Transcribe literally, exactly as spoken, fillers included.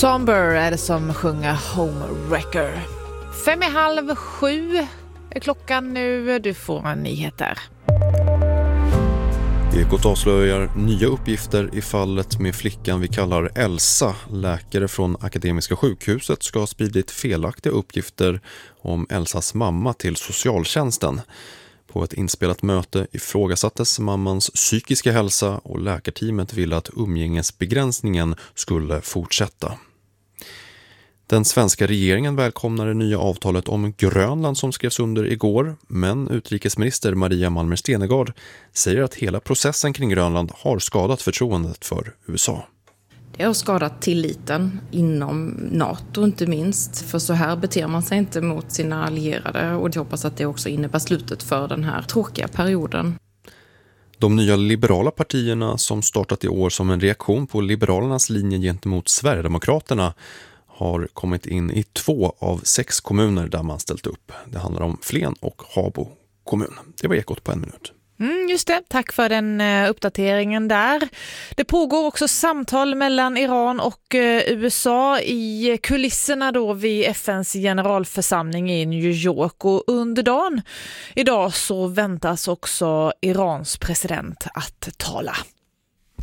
Somber är det som sjunger Homewrecker. Fem i halv sju är klockan nu. Du får en nyhet där. Ekot avslöjar nya uppgifter i fallet med flickan vi kallar Elsa. Läkare från Akademiska sjukhuset ska ha spridit felaktiga uppgifter om Elsas mamma till socialtjänsten. På ett inspelat möte ifrågasattes mammans psykiska hälsa och läkarteamet ville att umgängesbegränsningen skulle fortsätta. Den svenska regeringen välkomnar det nya avtalet om Grönland som skrevs under igår, men utrikesminister Maria Malmer Stenergard säger att hela processen kring Grönland har skadat förtroendet för U S A. Det har skadat tilliten inom NATO inte minst, för så här beter man sig inte mot sina allierade, och jag hoppas att det också innebär slutet för den här tråkiga perioden. De nya liberala partierna som startat i år som en reaktion på Liberalernas linje gentemot Sverigedemokraterna har kommit in i två av sex kommuner där man ställt upp. Det handlar om Flen och Habo kommun. Det var Ekot på en minut. Mm, just det, tack för den uh, uppdateringen där. Det pågår också samtal mellan Iran och uh, U S A i kulisserna då vid F N:s generalförsamling i New York, och under dagen idag så väntas också Irans president att tala.